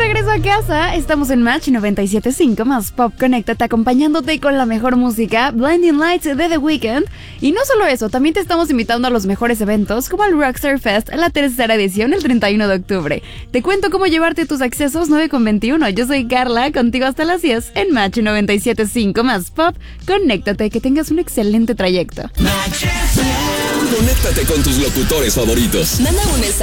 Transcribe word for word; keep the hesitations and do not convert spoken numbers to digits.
regreso a casa, estamos en Match noventa y siete punto cinco más Pop. Conéctate acompañándote con la mejor música, Blinding Lights de The Weeknd. Y no solo eso, también te estamos invitando a los mejores eventos como el Rockstar Fest, la tercera edición el treinta y uno de octubre. Te cuento cómo llevarte tus accesos nueve con veintiuno. Yo soy Carla, contigo hasta las diez en Match noventa y siete punto cinco más Pop. Conéctate, que tengas un excelente trayecto. Conéctate con tus locutores favoritos. Manda un mensaje